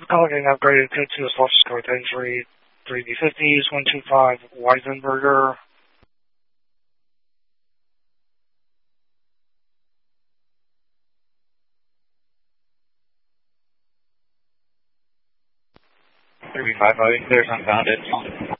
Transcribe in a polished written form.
Calling getting upgraded to the Source Code entry 3B50s 125 Weisenberger. There's unfounded.